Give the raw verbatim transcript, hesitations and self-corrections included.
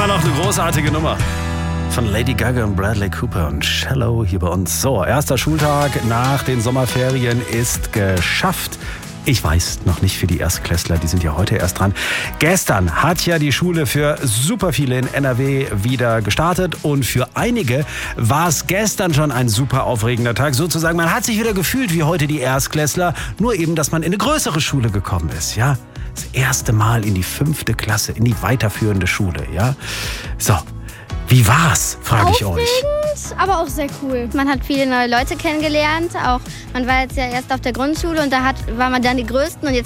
Immer noch eine großartige Nummer von Lady Gaga und Bradley Cooper und Shallow hier bei uns. So, erster Schultag nach den Sommerferien ist geschafft. Ich weiß noch nicht für die Erstklässler, die sind ja heute erst dran. Gestern hat ja die Schule für super viele in N R W wieder gestartet und für einige war es gestern schon ein super aufregender Tag. Sozusagen, man hat sich wieder gefühlt wie heute die Erstklässler, nur eben, dass man in eine größere Schule gekommen ist, ja. Das erste Mal in die fünfte Klasse, in die weiterführende Schule, ja. So, wie war's, frage ich euch. Aber auch sehr cool. Man hat viele neue Leute kennengelernt. Auch man war jetzt ja erst auf der Grundschule und da hat, war man dann die Größten und jetzt